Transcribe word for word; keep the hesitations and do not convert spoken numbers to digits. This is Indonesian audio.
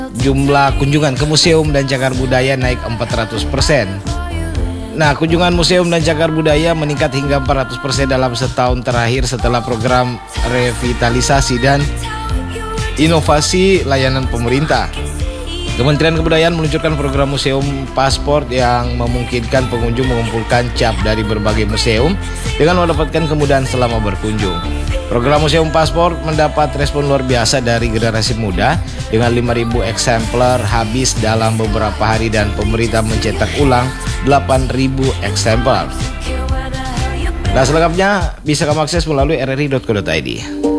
Jumlah kunjungan ke museum dan cagar budaya naik empat ratus persen. Nah, kunjungan museum dan cagar budaya meningkat hingga empat ratus persen dalam setahun terakhir setelah program revitalisasi dan inovasi layanan pemerintah. Kementerian Kebudayaan meluncurkan program Museum Pasport yang memungkinkan pengunjung mengumpulkan cap dari berbagai museum dengan mendapatkan kemudahan selama berkunjung. Program Museum Pasport mendapat respon luar biasa dari generasi muda dengan lima ribu eksemplar habis dalam beberapa hari dan pemerintah mencetak ulang delapan ribu eksemplar. Nah, selengkapnya bisa kamu akses melalui r r i dot co dot i d.